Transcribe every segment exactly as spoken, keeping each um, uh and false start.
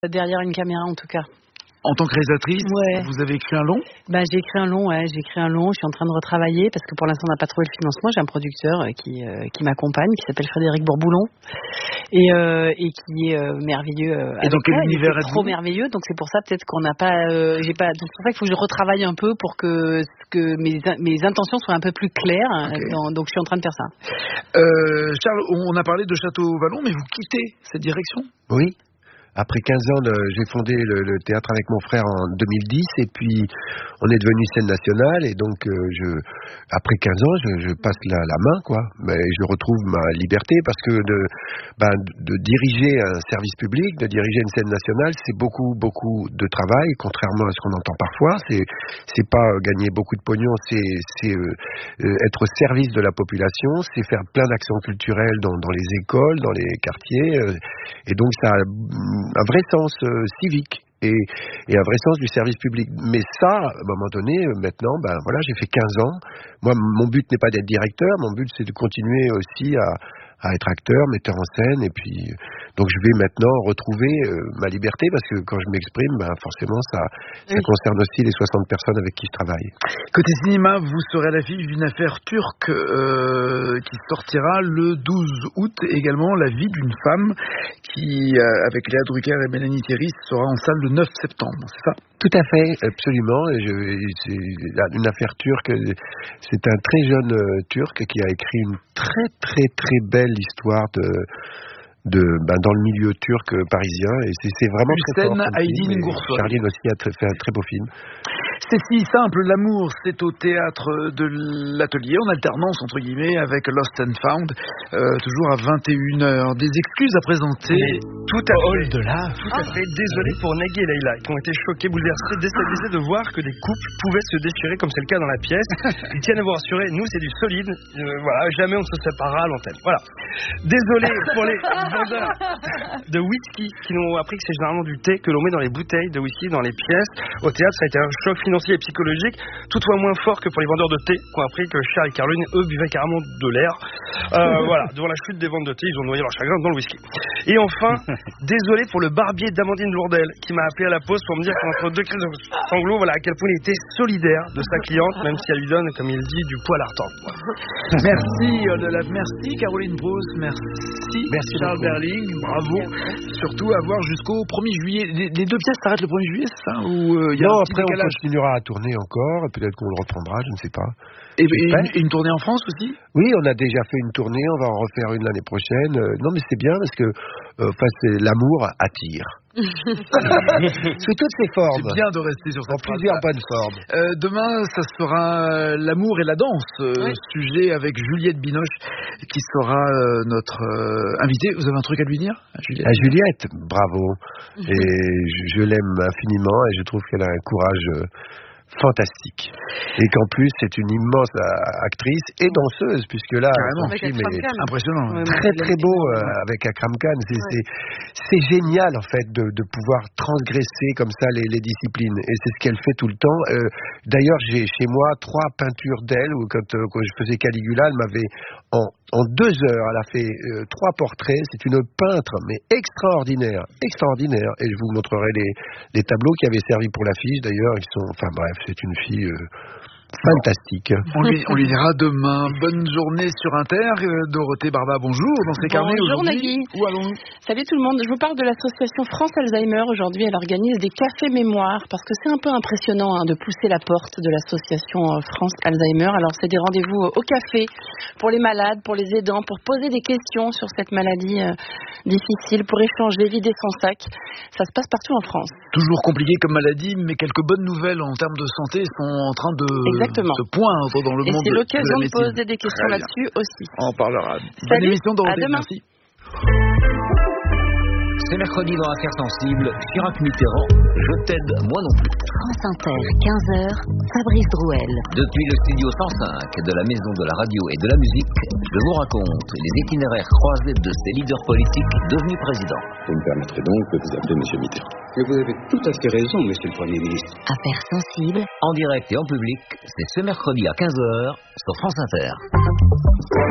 Derrière une caméra, en tout cas. En tant que réalisatrice, ouais. vous avez écrit un long ? Bah, j'ai écrit un long, ouais, j'ai écrit un long. Je suis en train de retravailler parce que pour l'instant, on n'a pas trouvé le financement. J'ai un producteur qui, euh, qui m'accompagne, qui s'appelle Frédéric Bourboulon et, euh, et qui est euh, merveilleux. Euh, et dans quel moi. univers est trop merveilleux, donc c'est pour ça peut-être qu'on n'a pas, euh, j'ai pas. Donc c'est pour ça qu'il faut que je retravaille un peu pour que que mes mes intentions soient un peu plus claires. Okay. Dans, donc je suis en train de faire ça. Euh, Charles, on a parlé de Château Vallon, mais vous quittez cette direction ? Oui. Après quinze ans, de, j'ai fondé le, le théâtre avec mon frère en deux mille dix et puis on est devenu scène nationale et donc euh, je, après quinze ans, je, je passe la, la main quoi. Mais je retrouve ma liberté parce que de, ben, de diriger un service public, de diriger une scène nationale, c'est beaucoup beaucoup de travail, contrairement à ce qu'on entend parfois. C'est c'est pas gagner beaucoup de pognon, c'est c'est euh, être au service de la population, c'est faire plein d'actions culturelles dans, dans les écoles, dans les quartiers euh, et donc ça a un vrai sens euh, civique et, et un vrai sens du service public. Mais ça, à un moment donné, euh, maintenant, ben voilà, j'ai fait quinze ans. Moi, mon but n'est pas d'être directeur, mon but c'est de continuer aussi à, à être acteur, metteur en scène, et puis donc je vais maintenant retrouver euh, ma liberté parce que quand je m'exprime, ben forcément ça, ça oui. concerne aussi les soixante personnes avec qui je travaille. Côté cinéma, vous serez à l'affiche d'une affaire turque euh, qui sortira le douze août, également La vie d'une femme qui, euh, avec Léa Drucker et Mélanie Thierry, sera en salle le neuf septembre, c'est ça ? Tout à fait, absolument. Et je, c'est une affaire turque. C'est un très jeune euh, turc qui a écrit une très très très belle histoire de, de ben, dans le milieu turc parisien. Et c'est, c'est vraiment très fort. Aydin Ngoursoy. Charline aussi a très, fait un très beau film. C'est si simple, l'amour, c'est au théâtre de l'Atelier, en alternance entre guillemets avec Lost and Found, euh, toujours à vingt et une heures. Des excuses à présenter. Mais tout à fait, de là. Tout à fait. Désolé pour Nagui et Leïla, qui ont été choqués, bouleversés, déstabilisés de voir que des couples pouvaient se déchirer comme c'est le cas dans la pièce. Ils tiennent à vous rassurer, nous c'est du solide. Euh, voilà, jamais on ne se séparera à l'antenne. Voilà. Désolé pour les vendeurs de whisky qui nous ont appris que c'est généralement du thé que l'on met dans les bouteilles de whisky dans les pièces. Au théâtre, ça a été un choc financier et psychologique, toutefois moins fort que pour les vendeurs de thé qui ont appris que Charles et Caroline, eux, buvaient carrément de l'air. Euh, voilà, devant la chute des ventes de thé, ils ont noyé leur chagrin dans le whisky. Et enfin, désolé pour le barbier d'Amandine Lourdel qui m'a appelé à la pause pour me dire qu'entre deux crises de sanglots, voilà à quel point il était solidaire de sa cliente, même si elle lui donne, comme il dit, du poil à retordre. Merci, Oldelaf, merci Caroline Bruce, merci, merci Charles beaucoup. Berling, bravo. Surtout à voir jusqu'au premier juillet. Les, les deux pièces s'arrêtent le premier juillet, c'est ça ou euh, y a non, un après décalage. On continuera à tourner encore, et peut-être qu'on le reprendra, je ne sais pas. Et, et une, une tournée en France aussi ? Oui, on a déjà fait une tournée, on va en refaire une l'année prochaine. Euh, non, mais c'est bien parce que euh, enfin, c'est, l'amour attire. Sous toutes ses formes. C'est bien de rester sur cette en plusieurs bonnes formes. Euh, demain, ça sera l'amour et la danse, euh, oui. sujet avec Juliette Binoche qui sera euh, notre euh, invitée. Vous avez un truc à lui dire, à Juliette ? À Juliette, bravo. Et je, je l'aime infiniment et je trouve qu'elle a un courage euh, fantastique. Et qu'en plus, c'est une immense actrice et danseuse, puisque là, son film est impressionnant. Ouais, très très beau euh, avec Akram Khan. C'est, ouais. c'est, c'est génial, en fait, de, de pouvoir transgresser comme ça les, les disciplines. Et c'est ce qu'elle fait tout le temps. Euh, d'ailleurs, j'ai chez moi trois peintures d'elle, où quand, euh, quand je faisais Caligula, elle m'avait, en, en deux heures, elle a fait euh, trois portraits. C'est une peintre, mais extraordinaire, extraordinaire. Et je vous montrerai les, les tableaux qui avaient servi pour l'affiche, d'ailleurs. Ils sont, enfin bref, c'est une fille euh, fantastique. On lui, on lui dira demain. Bonne journée sur Inter. Euh, Dorothée Barba, bonjour. Dans ces carnets bonjour aujourd'hui. Nagui. Où allons-nous ? Salut tout le monde. Je vous parle de l'association France Alzheimer. Aujourd'hui, elle organise des cafés mémoire parce que c'est un peu impressionnant hein, de pousser la porte de l'association France Alzheimer. Alors, c'est des rendez-vous au café pour les malades, pour les aidants, pour poser des questions sur cette maladie euh, difficile, pour échanger, vider son sac. Ça se passe partout en France. Toujours compliqué comme maladie, mais quelques bonnes nouvelles en termes de santé sont en train de Exactement. se poindre dans le Et monde c'est l'occasion de, de poser des questions Très là-dessus bien. aussi. On en parlera. Salut, bonne émission Dorothée, à demain. Merci. C'est mercredi dans Affaires sensibles. Chirac Mitterrand, je t'aide, moi non plus. France Inter, quinze heures, Fabrice Drouel. Depuis le studio cent cinq de la Maison de la Radio et de la Musique, je vous raconte les itinéraires croisés de ces leaders politiques devenus présidents. Vous me permettrez donc de vous appeler Monsieur Mitterrand. Et vous avez tout à fait raison, Monsieur le Premier ministre. Affaires sensibles. En direct et en public, c'est ce mercredi à quinze heures sur France Inter.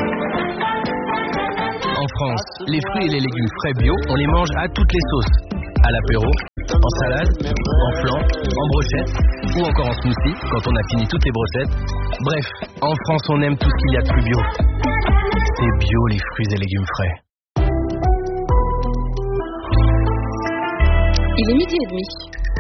En France, les fruits et les légumes frais bio, on les mange à toutes les sauces. à l'apéro, en salade, en flan, en brochette ou encore en smoothie quand on a fini toutes les brochettes. Bref, en France on aime tout ce qu'il y a de plus bio. C'est bio les fruits et légumes frais. Il est midi et demi.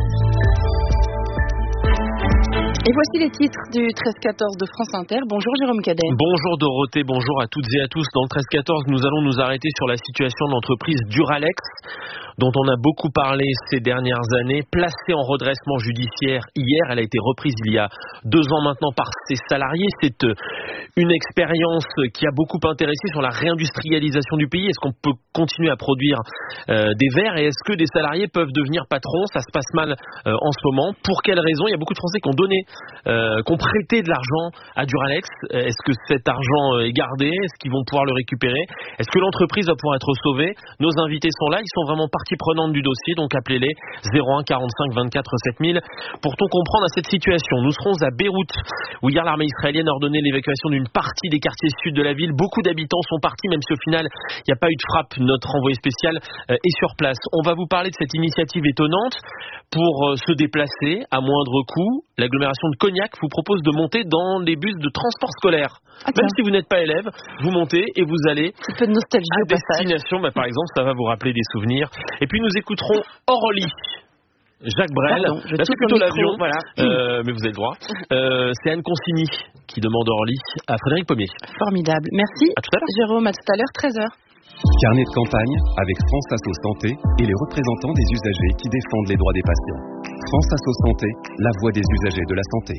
Et voici les titres du treize quatorze de France Inter. Bonjour Jérôme Cadet. Bonjour Dorothée, bonjour à toutes et à tous. Dans le treize quatorze, nous allons nous arrêter sur la situation de l'entreprise Duralex, dont on a beaucoup parlé ces dernières années. Placée en redressement judiciaire hier, elle a été reprise il y a deux ans maintenant par ses salariés. C'est une expérience qui a beaucoup intéressé sur la réindustrialisation du pays. Est-ce qu'on peut continuer à produire euh, des verres et est-ce que des salariés peuvent devenir patrons? Ça se passe mal euh, en ce moment. Pour quelles raisons? Il y a beaucoup de Français qui ont donné Euh, qui ont prêté de l'argent à Duralex. Est-ce que cet argent est gardé? Est-ce qu'ils vont pouvoir le récupérer? Est-ce que l'entreprise va pouvoir être sauvée? Nos invités sont là, ils sont vraiment partie prenante du dossier, donc appelez-les zéro un quarante-cinq vingt-quatre sept mille pour tout comprendre à cette situation. Nous serons à Beyrouth, où hier l'armée israélienne a ordonné l'évacuation d'une partie des quartiers sud de la ville. Beaucoup d'habitants sont partis, même si au final il n'y a pas eu de frappe. Notre envoyé spécial euh, est sur place. On va vous parler de cette initiative étonnante pour euh, se déplacer à moindre coût. L'agglomération de Cognac vous propose de monter dans les bus de transport scolaire. Ah, même si vous n'êtes pas élève, vous montez et vous allez un peu de nostalgie à au destination. Bah, par exemple, ça va vous rappeler des souvenirs. Et puis nous écouterons Orly. Jacques Brel, Pardon, là c'est plutôt l'avion, voilà. euh, mais vous avez le droit. Euh, c'est Anne Consigny qui demande Orly à Frédéric Pommier. Formidable. Merci. À tout à l'heure. Jérôme, à tout à l'heure, treize heures. Carnet de campagne avec France Asso Santé et les représentants des usagers qui défendent les droits des patients. France Asso Santé, la voix des usagers de la santé.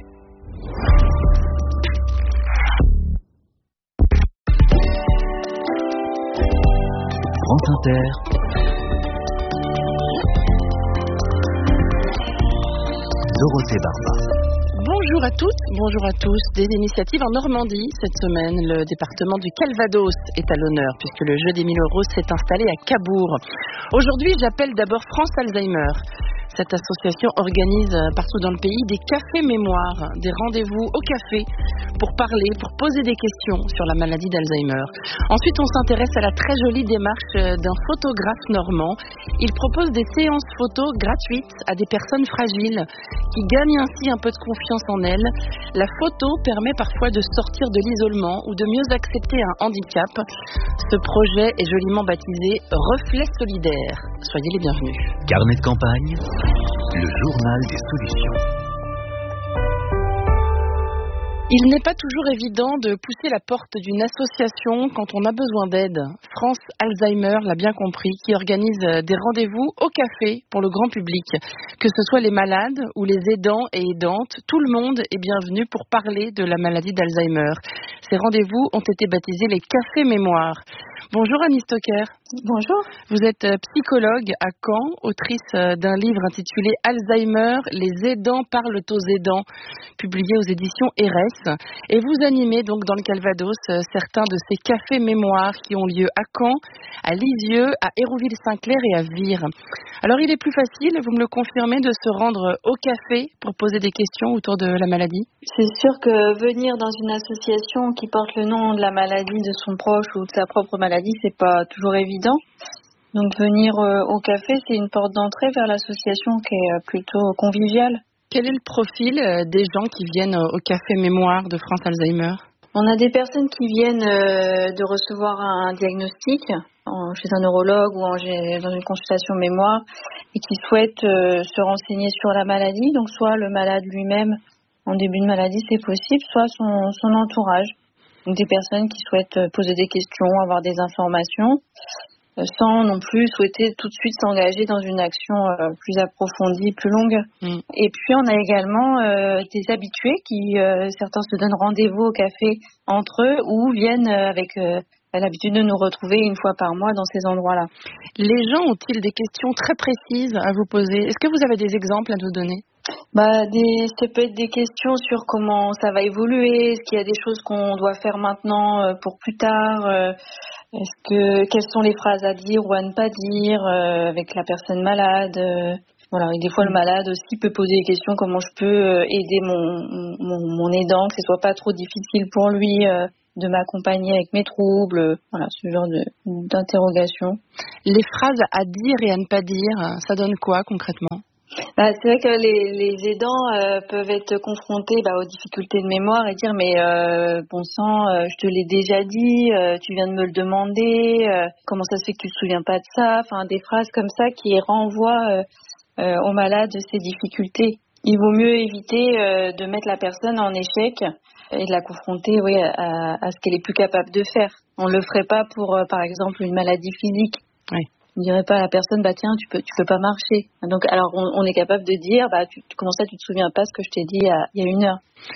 France Inter. Dorothée Barba. Bonjour à toutes, bonjour à tous. Des initiatives en Normandie cette semaine. Le département du Calvados est à l'honneur puisque le jeu des mille euros s'est installé à Cabourg. Aujourd'hui, j'appelle d'abord France Alzheimer. Cette association organise partout dans le pays des cafés mémoires, des rendez-vous au café pour parler, pour poser des questions sur la maladie d'Alzheimer. Ensuite, on s'intéresse à la très jolie démarche d'un photographe normand. Il propose des séances photos gratuites à des personnes fragiles qui gagnent ainsi un peu de confiance en elles. La photo permet parfois de sortir de l'isolement ou de mieux accepter un handicap. Ce projet est joliment baptisé Reflet solidaire. Soyez les bienvenus. Carnet de campagne, le journal des solutions. Il n'est pas toujours évident de pousser la porte d'une association quand on a besoin d'aide. France Alzheimer l'a bien compris, qui organise des rendez-vous au café pour le grand public. Que ce soit les malades ou les aidants et aidantes, tout le monde est bienvenu pour parler de la maladie d'Alzheimer. Ces rendez-vous ont été baptisés les cafés mémoires. Bonjour Annie Stocker. Bonjour. Vous êtes psychologue à Caen, autrice d'un livre intitulé Alzheimer, les aidants parlent aux aidants, publié aux éditions Erès. Et vous animez donc dans le Calvados certains de ces cafés mémoires qui ont lieu à Caen, à Lisieux, à Hérouville-Saint-Clair et à Vire. Alors il est plus facile, vous me le confirmez, de se rendre au café pour poser des questions autour de la maladie? C'est sûr que venir dans une association qui porte le nom de la maladie de son proche ou de sa propre maladie, c'est pas toujours évident. Donc venir euh, au café, c'est une porte d'entrée vers l'association qui est euh, plutôt conviviale. Quel est le profil euh, des gens qui viennent euh, au café mémoire de France Alzheimer? On a des personnes qui viennent euh, de recevoir un diagnostic en, chez un neurologue ou en, dans une consultation mémoire et qui souhaitent euh, se renseigner sur la maladie. Donc soit le malade lui-même en début de maladie, c'est possible, soit son, son entourage. Donc des personnes qui souhaitent poser des questions, avoir des informations, euh, sans non plus souhaiter tout de suite s'engager dans une action euh, plus approfondie, plus longue. Mm. Et puis on a également euh, des habitués qui, euh, certains se donnent rendez-vous au café entre eux ou viennent euh, avec euh, l'habitude de nous retrouver une fois par mois dans ces endroits-là. Les gens ont-ils des questions très précises à vous poser? Est-ce que vous avez des exemples à nous donner? Bah, des, ça peut être des questions sur comment ça va évoluer, est-ce qu'il y a des choses qu'on doit faire maintenant euh, pour plus tard, euh, est-ce que, quelles sont les phrases à dire ou à ne pas dire euh, avec la personne malade, euh, voilà, et des fois le malade aussi peut poser des questions, comment je peux euh, aider mon, mon, mon aidant, que ce soit pas trop difficile pour lui, euh, de m'accompagner avec mes troubles, voilà, ce genre de, d'interrogation. Les phrases à dire et à ne pas dire, ça donne quoi concrètement ? Bah, c'est vrai que les, les aidants euh, peuvent être confrontés bah, aux difficultés de mémoire et dire mais euh, bon sang, euh, je te l'ai déjà dit, euh, tu viens de me le demander, euh, comment ça se fait que tu te souviens pas de ça, enfin des phrases comme ça qui renvoient euh, euh, au malade ces difficultés. Il vaut mieux éviter euh, de mettre la personne en échec et de la confronter oui, à, à ce qu'elle est plus capable de faire. On ne le ferait pas pour euh, par exemple une maladie physique. Oui. On ne dirait pas à la personne, bah tiens, tu peux, tu peux pas marcher. Donc, alors, on, on est capable de dire, bah, tu, comment ça, tu te souviens pas ce que je t'ai dit il y a, il y a une heure.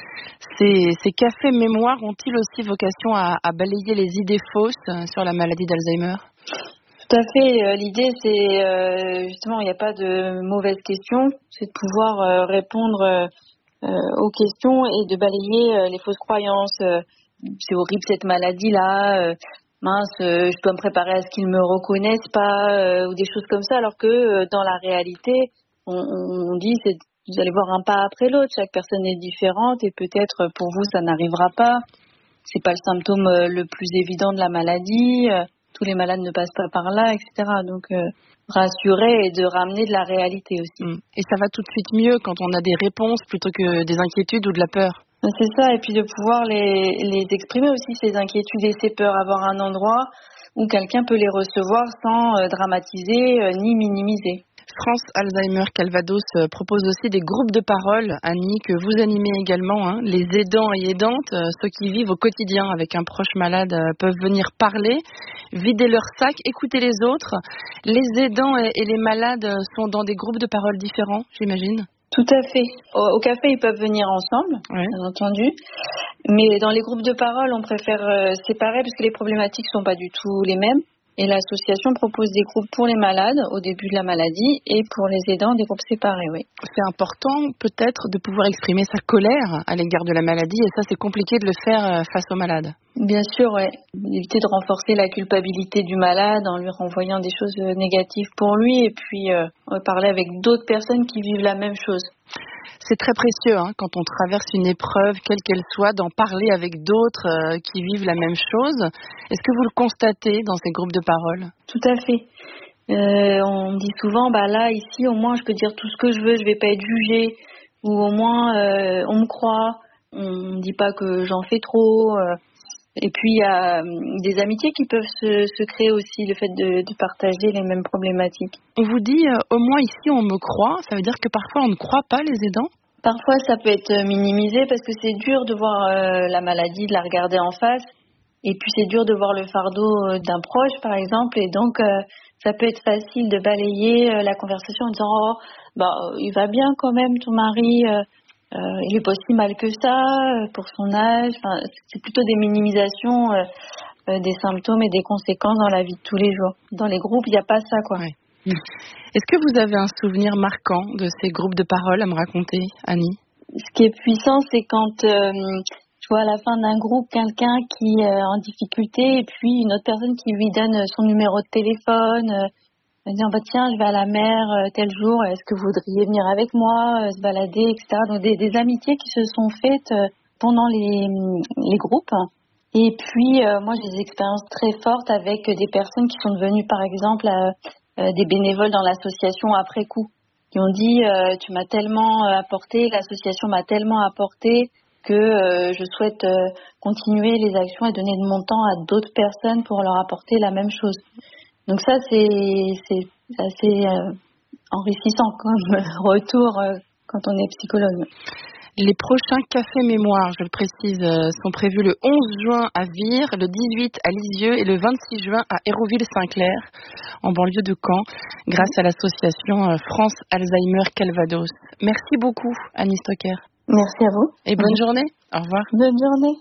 Ces, ces cafés mémoire ont-ils aussi vocation à, à balayer les idées fausses sur la maladie d'Alzheimer ? Tout à fait. L'idée, c'est euh, justement, il n'y a pas de mauvaises questions, c'est de pouvoir euh, répondre euh, aux questions et de balayer euh, les fausses croyances. Euh, c'est horrible cette maladie-là. Euh, mince, euh, je dois me préparer à ce qu'ils me reconnaissent pas, euh, ou des choses comme ça, alors que euh, dans la réalité, on, on dit c'est vous allez voir un pas après l'autre, chaque personne est différente et peut-être pour vous ça n'arrivera pas. C'est pas le symptôme euh, le plus évident de la maladie, euh, tous les malades ne passent pas par là, et cetera. Donc euh, rassurer et de ramener de la réalité aussi. Et ça va tout de suite mieux quand on a des réponses plutôt que des inquiétudes ou de la peur. C'est ça, et puis de pouvoir les, les exprimer aussi, ces inquiétudes et ces peurs, avoir un endroit où quelqu'un peut les recevoir sans euh, dramatiser euh, ni minimiser. France Alzheimer Calvados euh, propose aussi des groupes de parole, Annie, que vous animez également. Hein. Les aidants et aidantes, euh, ceux qui vivent au quotidien avec un proche malade, euh, peuvent venir parler, vider leur sac, écouter les autres. Les aidants et, et les malades sont dans des groupes de parole différents, j'imagine ? Tout à fait. Au, au café, ils peuvent venir ensemble, oui. Bien entendu. Mais dans les groupes de parole, on préfère euh, séparer parce que les problématiques sont pas du tout les mêmes. Et l'association propose des groupes pour les malades au début de la maladie et pour les aidants des groupes séparés, oui. C'est important peut-être de pouvoir exprimer sa colère à l'égard de la maladie et ça c'est compliqué de le faire face aux malades. Bien sûr, oui. Éviter de renforcer la culpabilité du malade en lui renvoyant des choses négatives pour lui et puis euh, parler avec d'autres personnes qui vivent la même chose. C'est très précieux hein, quand on traverse une épreuve, quelle qu'elle soit, d'en parler avec d'autres euh, qui vivent la même chose. Est-ce que vous le constatez dans ces groupes de parole ? Tout à fait. Euh, on dit souvent, bah là, ici, au moins, je peux dire tout ce que je veux, je vais pas être jugée. Ou au moins, euh, on me croit. On ne dit pas que j'en fais trop. Euh, et puis, il y a des amitiés qui peuvent se, se créer aussi, le fait de, de partager les mêmes problématiques. On vous dit, euh, au moins ici, on me croit. Ça veut dire que parfois, on ne croit pas les aidants ? Parfois, ça peut être minimisé parce que c'est dur de voir euh, la maladie, de la regarder en face. Et puis, c'est dur de voir le fardeau d'un proche, par exemple. Et donc, euh, ça peut être facile de balayer euh, la conversation en disant « Oh, bah, il va bien quand même, ton mari. Euh, euh, il est pas si mal que ça euh, pour son âge. » Enfin, c'est plutôt des minimisations euh, euh, des symptômes et des conséquences dans la vie de tous les jours. Dans les groupes, il n'y a pas ça, quoi. Ouais. Est-ce que vous avez un souvenir marquant de ces groupes de parole à me raconter, Annie ? Ce qui est puissant, c'est quand euh, je vois à la fin d'un groupe quelqu'un qui est en difficulté et puis une autre personne qui lui donne son numéro de téléphone, euh, disant bah, tiens, je vais à la mer euh, tel jour, est-ce que vous voudriez venir avec moi, euh, se balader, et cetera. Donc des, des amitiés qui se sont faites euh, pendant les, les groupes. Et puis, euh, moi, j'ai des expériences très fortes avec des personnes qui sont devenues, par exemple, euh, Euh, des bénévoles dans l'association après coup, qui ont dit euh, tu m'as tellement apporté, l'association m'a tellement apporté que euh, je souhaite euh, continuer les actions et donner de mon temps à d'autres personnes pour leur apporter la même chose. Donc ça c'est c'est assez euh, enrichissant comme retour euh, quand on est psychologue. Les prochains cafés mémoire, je le précise, sont prévus le onze juin à Vire, le dix-huit à Lisieux et le vingt-six juin à Hérouville-Saint-Clair, en banlieue de Caen, grâce à l'association France Alzheimer Calvados. Merci beaucoup, Annie Stocker. Merci à vous. Et bonne journée. Au revoir. Bonne journée.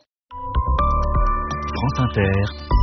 France Inter.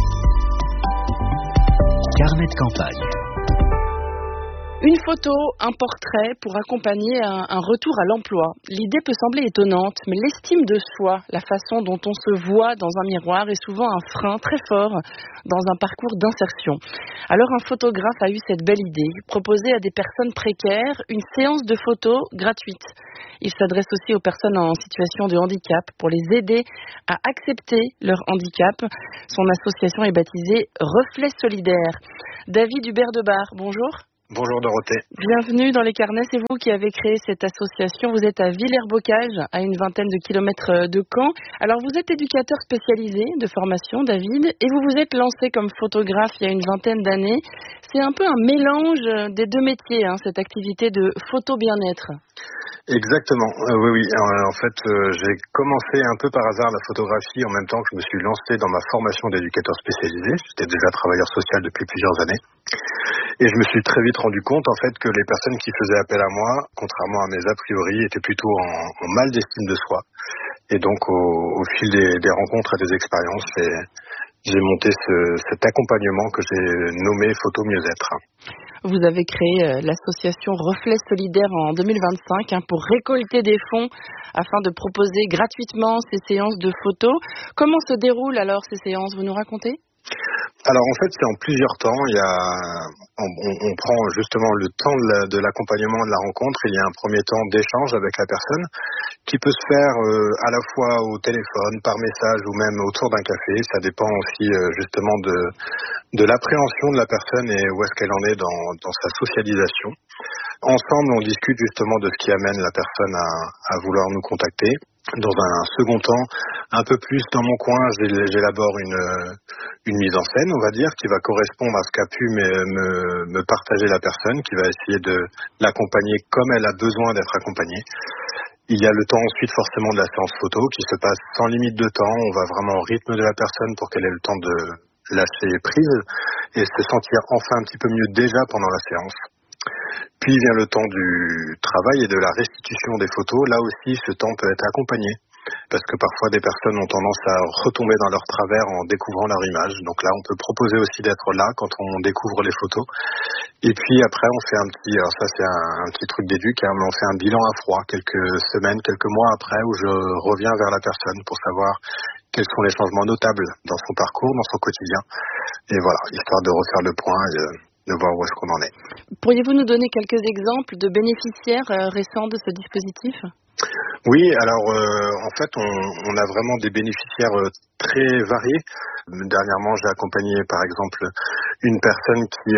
Carnet de campagne. Une photo, un portrait pour accompagner un, un retour à l'emploi. L'idée peut sembler étonnante, mais l'estime de soi, la façon dont on se voit dans un miroir est souvent un frein très fort dans un parcours d'insertion. Alors un photographe a eu cette belle idée, proposer à des personnes précaires une séance de photos gratuite. Il s'adresse aussi aux personnes en situation de handicap pour les aider à accepter leur handicap. Son association est baptisée Reflet Solidaire. David Hubert de Bar, bonjour. Bonjour Dorothée. Bienvenue dans les carnets, c'est vous qui avez créé cette association. Vous êtes à Villers-Bocage, à une vingtaine de kilomètres de Caen. Alors vous êtes éducateur spécialisé de formation, David, et vous vous êtes lancé comme photographe il y a une vingtaine d'années. C'est un peu un mélange des deux métiers, hein, cette activité de photo bien-être. Exactement, euh, oui, oui. Euh, en fait, euh, j'ai commencé un peu par hasard la photographie en même temps que je me suis lancé dans ma formation d'éducateur spécialisé. J'étais déjà travailleur social depuis plusieurs années. Et je me suis très vite rendu compte, en fait, que les personnes qui faisaient appel à moi, contrairement à mes a priori, étaient plutôt en, en mal d'estime de soi. Et donc, au, au fil des, des rencontres et des expériences, j'ai, j'ai monté ce, cet accompagnement que j'ai nommé Photo Mieux-être. Vous avez créé l'association Reflet Solidaire en deux mille vingt-cinq hein, pour récolter des fonds afin de proposer gratuitement ces séances de photos. Comment se déroulent alors ces séances? Vous nous racontez? Alors en fait c'est en plusieurs temps. Il y a, on, on, on prend justement le temps de, la, de l'accompagnement, de la rencontre. Il y a un premier temps d'échange avec la personne qui peut se faire euh, à la fois au téléphone, par message ou même autour d'un café. Ça dépend aussi euh, justement de, de l'appréhension de la personne et où est-ce qu'elle en est dans, dans sa socialisation. Ensemble on discute justement de ce qui amène la personne à, à vouloir nous contacter. Dans un second temps, un peu plus dans mon coin, j'élabore une, une mise en scène, on va dire, qui va correspondre à ce qu'a pu me, me, me partager la personne, qui va essayer de l'accompagner comme elle a besoin d'être accompagnée. Il y a le temps ensuite forcément de la séance photo qui se passe sans limite de temps. On va vraiment au rythme de la personne pour qu'elle ait le temps de lâcher prise et se sentir enfin un petit peu mieux déjà pendant la séance. Puis vient le temps du travail et de la restitution des photos. Là aussi, ce temps peut être accompagné parce que parfois des personnes ont tendance à retomber dans leur travers en découvrant leur image. Donc là, on peut proposer aussi d'être là quand on découvre les photos. Et puis après, on fait un petit, alors ça c'est un, un petit truc d'éduc, hein, mais on fait un bilan à froid quelques semaines, quelques mois après où je reviens vers la personne pour savoir quels sont les changements notables dans son parcours, dans son quotidien. Et voilà, histoire de refaire le point et de voir où est-ce qu'on en est. Pourriez-vous nous donner quelques exemples de bénéficiaires euh, récents de ce dispositif? Oui, alors euh, en fait, on, on a vraiment des bénéficiaires euh, très variés. Dernièrement, j'ai accompagné par exemple une personne qui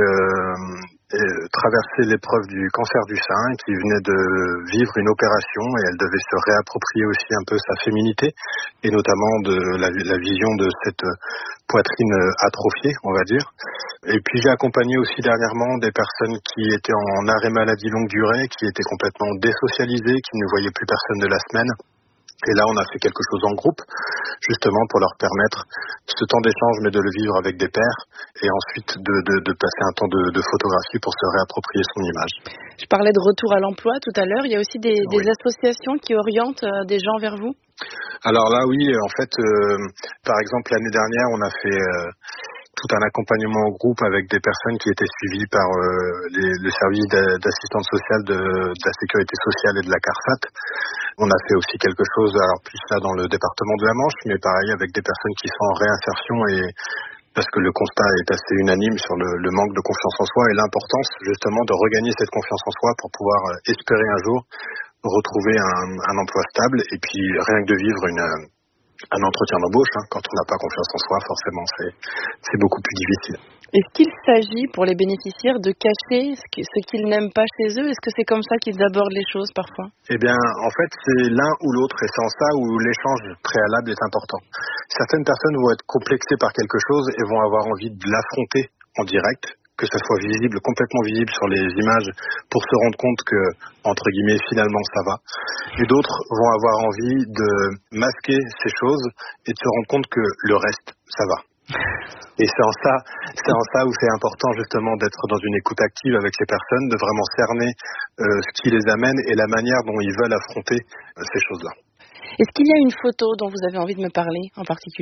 euh, traversait l'épreuve du cancer du sein, qui venait de vivre une opération et elle devait se réapproprier aussi un peu sa féminité et notamment de la, la vision de cette poitrine atrophiée, on va dire. Et puis j'ai accompagné aussi dernièrement des personnes qui étaient en arrêt maladie longue durée, qui étaient complètement désocialisées, qui ne voyaient plus personne de la semaine. Et là, on a fait quelque chose en groupe, justement pour leur permettre ce temps d'échange, mais de le vivre avec des pairs, et ensuite de, de, de passer un temps de, de photographie pour se réapproprier son image. Je parlais de retour à l'emploi tout à l'heure. Il y a aussi des, oui. des associations qui orientent des gens vers vous? Alors là, oui, en fait, euh, par exemple, l'année dernière, on a fait... Euh, tout un accompagnement au groupe avec des personnes qui étaient suivies par euh, les, le service d'assistance sociale de, de la sécurité sociale et de la CARSAT. On a fait aussi quelque chose, alors plus là dans le département de la Manche, mais pareil avec des personnes qui sont en réinsertion et parce que le constat est assez unanime sur le, le manque de confiance en soi et l'importance justement de regagner cette confiance en soi pour pouvoir espérer un jour retrouver un, un emploi stable et puis rien que de vivre une un entretien d'embauche, hein. Quand on n'a pas confiance en soi, forcément, c'est, c'est beaucoup plus difficile. Est-ce qu'il s'agit pour les bénéficiaires de cacher ce qu'ils n'aiment pas chez eux? Est-ce que c'est comme ça qu'ils abordent les choses parfois? Eh bien, en fait, c'est l'un ou l'autre, et c'est en ça où l'échange préalable est important. Certaines personnes vont être complexées par quelque chose et vont avoir envie de l'affronter en direct, que ça soit visible, complètement visible sur les images pour se rendre compte que, entre guillemets, finalement ça va. Et d'autres vont avoir envie de masquer ces choses et de se rendre compte que le reste, ça va. Et c'est en ça, c'est en ça où c'est important justement d'être dans une écoute active avec ces personnes, de vraiment cerner euh, ce qui les amène et la manière dont ils veulent affronter euh, ces choses-là. Est-ce qu'il y a une photo dont vous avez envie de me parler en particulier ?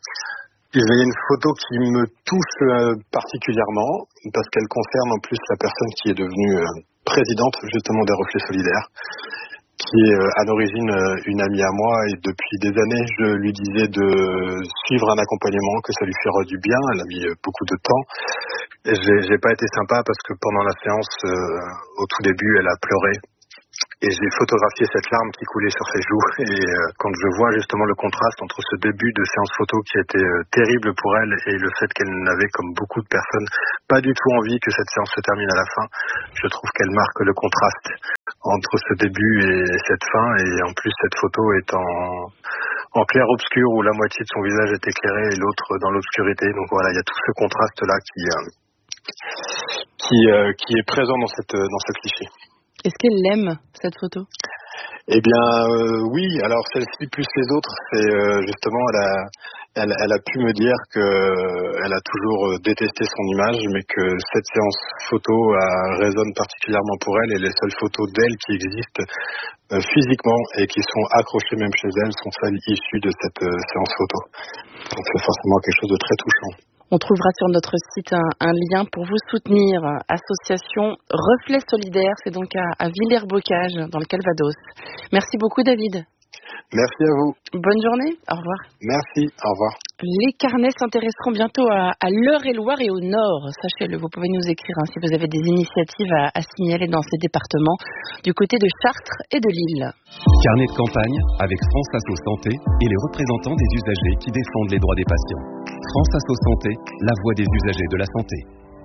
Il y a une photo qui me touche euh, particulièrement parce qu'elle concerne en plus la personne qui est devenue euh, présidente justement des Reflets Solidaires, qui est euh, à l'origine euh, une amie à moi et depuis des années je lui disais de suivre un accompagnement, que ça lui ferait du bien. Elle a mis euh, beaucoup de temps et j'ai, j'ai pas été sympa parce que pendant la séance, euh, au tout début, elle a pleuré Et j'ai photographié cette larme qui coulait sur ses joues. Et euh, quand je vois justement le contraste entre ce début de séance photo qui a été euh, terrible pour elle et le fait qu'elle n'avait, comme beaucoup de personnes, pas du tout envie que cette séance se termine à la fin, je trouve qu'elle marque le contraste entre ce début et cette fin. Et en plus, cette photo est en, en clair-obscur où la moitié de son visage est éclairée et l'autre dans l'obscurité. Donc voilà, il y a tout ce contraste-là qui, euh, qui, euh, qui est présent dans, cette, dans ce cliché. Est-ce qu'elle aime, cette photo ? Eh bien, euh, oui. Alors, celle-ci plus les autres, c'est euh, justement, elle a, elle, elle a pu me dire que euh, elle a toujours détesté son image, mais que cette séance photo euh, résonne particulièrement pour elle, et les seules photos d'elle qui existent euh, physiquement et qui sont accrochées même chez elle sont celles issues de cette euh, séance photo. Donc, c'est forcément quelque chose de très touchant. On trouvera sur notre site un, un lien pour vous soutenir. Association Reflet Solidaire, c'est donc à, à Villers-Bocage, dans le Calvados. Merci beaucoup, David. Merci à vous. Bonne journée. Au revoir. Merci. Au revoir. Les carnets s'intéresseront bientôt à, à l'Eure-et-Loire et au Nord. Sachez-le, vous pouvez nous écrire hein, si vous avez des initiatives à, à signaler dans ces départements, du côté de Chartres et de Lille. Carnet de campagne avec France Asso Santé et les représentants des usagers qui défendent les droits des patients. France Asso Santé, la voix des usagers de la santé.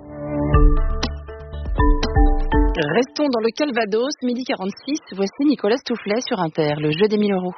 Restons dans le Calvados, midi quarante-six. Voici Nicolas Stoufflet sur Inter, le jeu des mille euros.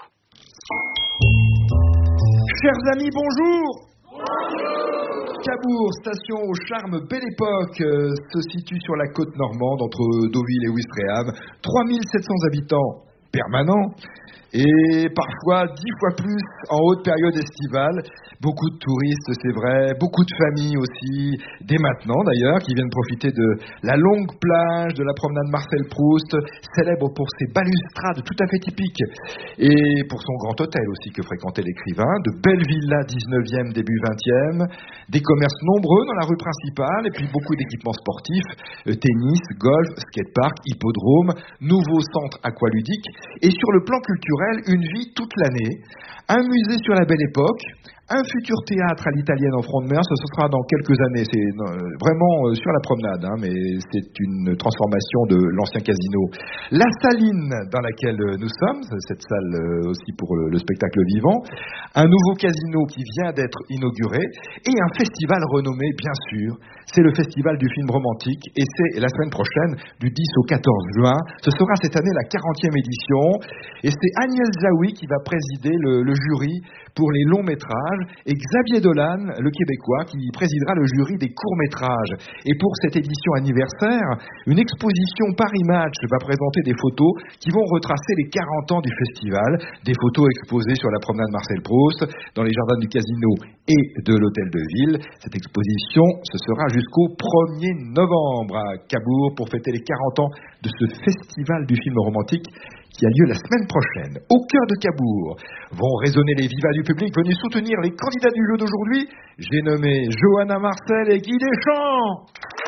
Chers amis, bonjour. Bonjour. Cabourg, station au charme Belle Époque, euh, se situe sur la côte normande entre Deauville et Ouistreham. trois mille sept cents habitants permanents et parfois dix fois plus en haute période estivale. Beaucoup de touristes, c'est vrai, beaucoup de familles aussi, dès maintenant d'ailleurs, qui viennent profiter de la longue plage de la promenade Marcel Proust, célèbre pour ses balustrades tout à fait typiques, et pour son grand hôtel aussi que fréquentait l'écrivain, de belles villas dix-neuvième, début vingtième, des commerces nombreux dans la rue principale, et puis beaucoup d'équipements sportifs, euh, tennis, golf, skatepark, hippodrome, nouveau centre aqualudique, et sur le plan culturel, une vie toute l'année, un musée sur la Belle Époque, un futur théâtre à l'italienne en front de mer, ce sera dans quelques années, c'est euh, vraiment euh, sur la promenade, hein, mais c'est une transformation de l'ancien casino. La Saline dans laquelle nous sommes, cette salle euh, aussi pour le, le spectacle vivant, un nouveau casino qui vient d'être inauguré, et un festival renommé, bien sûr, c'est le festival du film romantique, et c'est la semaine prochaine, du dix au quatorze juin, ce sera cette année la quarantième édition, et c'est Agnès Jaoui qui va présider le, le jury pour les longs métrages, et Xavier Dolan, le Québécois, qui présidera le jury des courts-métrages. Et pour cette édition anniversaire, une exposition Paris Match va présenter des photos qui vont retracer les quarante ans du festival, des photos exposées sur la promenade Marcel Proust, dans les jardins du Casino et de l'Hôtel de Ville. Cette exposition, ce sera jusqu'au premier novembre à Cabourg pour fêter les quarante ans de ce festival du film romantique qui a lieu la semaine prochaine. Au cœur de Cabourg vont résonner les vivas du public venus soutenir les candidats du jeu d'aujourd'hui. J'ai nommé Johanna Marcel et Guy Deschamps.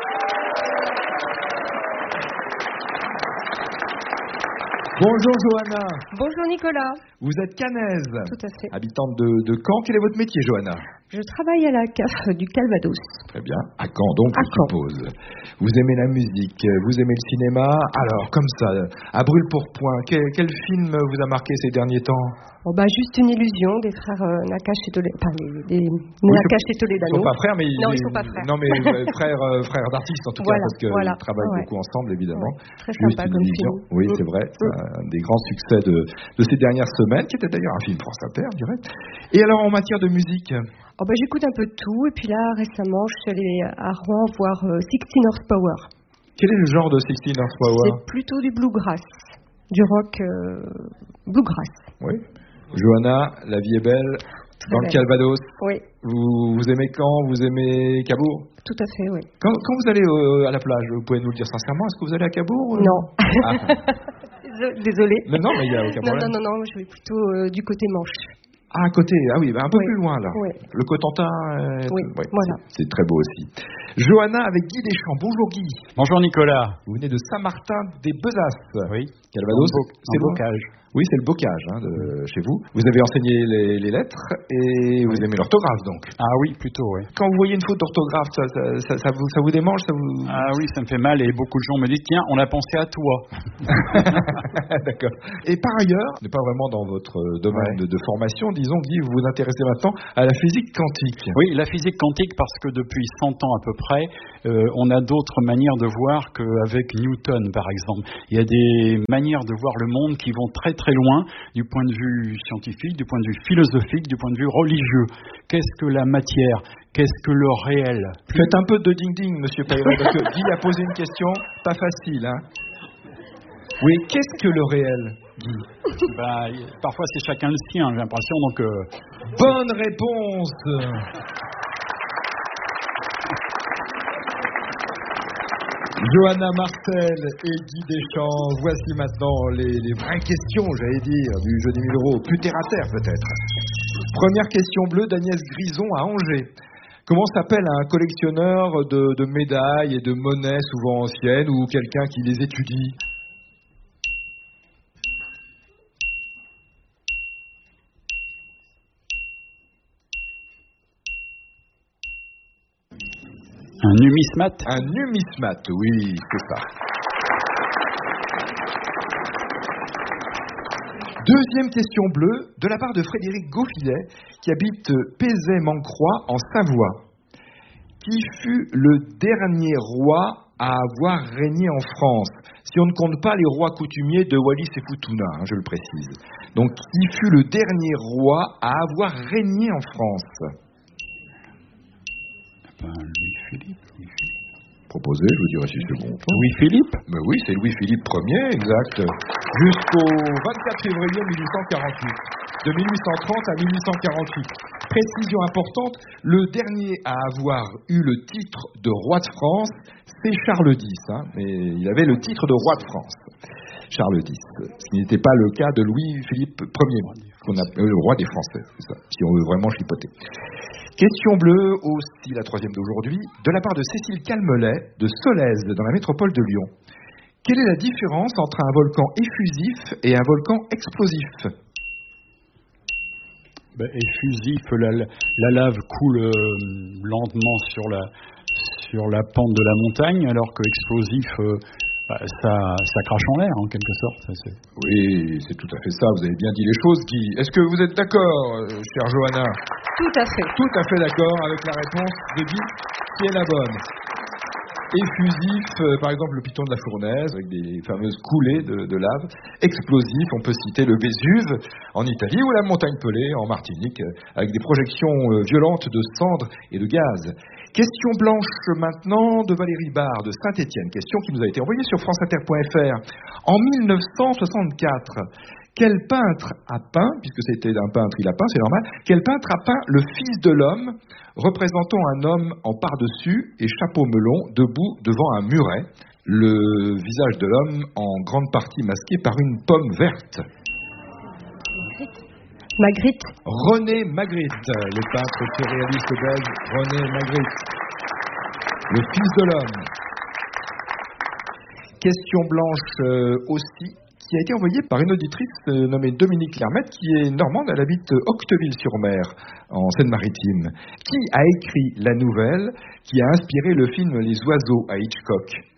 Bonjour Johanna. Bonjour Nicolas. Vous êtes cannaise. Tout à fait. Habitante de, de Caen. Quel est votre métier, Johanna? Je travaille à la C A F du Calvados. Très bien. À Caen, donc, je suppose. Vous aimez la musique, vous aimez le cinéma. Alors, comme ça, à brûle-pourpoint, quel, quel film vous a marqué ces derniers temps? Oh bah, juste une illusion des frères euh, Nakache et Toledano. Enfin, les, les oui, Nakache et Toledano. Ils ne sont pas frères, mais ils, non, ils sont pas frères. Non, mais euh, frères, euh, frères d'artistes en tout voilà, cas, parce qu'ils voilà, travaillent ouais. beaucoup ensemble, évidemment. Ouais, très sympa comme film. Oui, mmh. c'est vrai. C'est mmh. un des grands succès de, de ces dernières semaines, qui était d'ailleurs un film France Inter, je dirais. Et alors, en matière de musique? Oh bah, j'écoute un peu de tout, et puis là, récemment, je suis allée à Rouen voir euh, sixteen Horsepower. Quel est le genre de sixteen Horsepower? C'est plutôt du bluegrass, du rock euh, bluegrass. Oui. Johanna, la vie est belle, Très dans belle. le Calvados. Oui. Vous, vous aimez Caen, vous aimez Cabourg? Tout à fait, oui. Quand, quand vous allez euh, à la plage, vous pouvez nous le dire sincèrement, est-ce que vous allez à Cabourg? Non. Ah. Désolée. Non, non, mais il n'y a aucun non, problème. non, non, non, je vais plutôt euh, du côté Manche. Ah, à côté, ah oui, bah un peu oui. plus loin là. Oui. Le Cotentin. Euh, oui, ouais, voilà. C'est, c'est très beau aussi. Johanna avec Guy Deschamps. Bonjour Guy. Bonjour Nicolas. Vous venez de Saint-Martin des Besasses. Oui. Calvados. En, Bo- c'est en Bocage. Oui, c'est le bocage hein, de chez vous. Vous avez enseigné les, les lettres et vous aimez l'orthographe donc. Ah oui, plutôt, oui. Quand vous voyez une faute d'orthographe, ça, ça, ça, ça, vous, ça vous démange ça vous... Ah oui, ça me fait mal et beaucoup de gens me disent tiens, on a pensé à toi. D'accord. Et par ailleurs, n'est pas vraiment dans votre domaine ouais. de, de formation, disons, Guy, vous vous intéressez maintenant à la physique quantique. Oui, la physique quantique parce que depuis cent ans à peu près, euh, on a d'autres manières de voir qu'avec Newton, par exemple. Il y a des manières de voir le monde qui vont très très loin du point de vue scientifique, du point de vue philosophique, du point de vue religieux. Qu'est-ce que la matière ? Qu'est-ce que le réel ? Faites un peu de ding-ding, monsieur Peyret, parce que Guy a posé une question pas facile. Hein. Oui, qu'est-ce que le réel, Guy ? Bah, parfois c'est chacun le sien, j'ai l'impression. Donc, euh... Bonne réponse. Johanna Martel et Guy Deschamps, voici maintenant les, les vraies questions, j'allais dire, du jeu des mille euros, plus terre à terre peut-être. Première question bleue d'Agnès Grison à Angers. Comment s'appelle un collectionneur de, de médailles et de monnaies souvent anciennes ou quelqu'un qui les étudie ? Un numismate ? Un numismate, oui, c'est ça. Deuxième question bleue, de la part de Frédéric Gauffilet, qui habite Pézet-Mancroix en Savoie. Qui fut le dernier roi à avoir régné en France ? Si on ne compte pas les rois coutumiers de Wallis et Futuna, hein, je le précise. Donc, qui fut le dernier roi à avoir régné en France ? Louis-Philippe, Louis-Philippe. Proposé, je vous dirai si c'est bon. Louis-Philippe ? Mais oui, c'est Louis-Philippe Ier, exact. Jusqu'au vingt-quatre février mille huit cent quarante-huit. De mille huit cent trente à mille huit cent quarante-huit. Précision importante, le dernier à avoir eu le titre de roi de France, c'est Charles X. Hein, mais il avait le titre de roi de France. Charles X. Ce qui n'était pas le cas de Louis-Philippe Ier, qu'on appelle le roi des Français, c'est ça, si on veut vraiment chipoter. Question bleue, aussi la troisième d'aujourd'hui, de la part de Cécile Calmelet, de Solèze, dans la métropole de Lyon. Quelle est la différence entre un volcan effusif et un volcan explosif ? Ben, effusif, la, la lave coule euh, lentement sur la, sur la pente de la montagne, alors que explosif, euh, bah, ça, ça crache en l'air, en quelque sorte. Ça, c'est... Oui, c'est tout à fait ça, vous avez bien dit les choses, Guy. Est-ce que vous êtes d'accord, euh, chère Johanna ? Tout à fait. Tout à fait d'accord avec la réponse de Guy, qui est la bonne. Effusif, euh, par exemple le piton de la Fournaise, avec des fameuses coulées de, de lave. Explosif, on peut citer le Vésuve en Italie ou la montagne Pelée en Martinique, euh, avec des projections euh, violentes de cendres et de gaz. Question blanche maintenant de Valérie Barre de Saint-Étienne. Question qui nous a été envoyée sur franceinter point f r. En mille neuf cent soixante-quatre, quel peintre a peint, puisque c'était un peintre, il a peint, c'est normal, quel peintre a peint le Fils de l'homme, représentant un homme en par-dessus et chapeau melon, debout devant un muret, le visage de l'homme en grande partie masqué par une pomme verte? Magritte. René Magritte, le peintre surréaliste belge René Magritte. Le Fils de l'homme. Question blanche euh, aussi, qui a été envoyée par une auditrice euh, nommée Dominique Lermette, qui est normande, elle habite Octeville-sur-Mer, en Seine-Maritime. Qui a écrit la nouvelle qui a inspiré le film Les Oiseaux à Hitchcock?